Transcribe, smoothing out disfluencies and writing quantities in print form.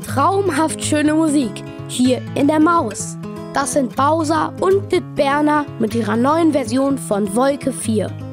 traumhaft schöne Musik hier in der Maus. Das sind Bowser und Ditberner mit ihrer neuen Version von Wolke 4.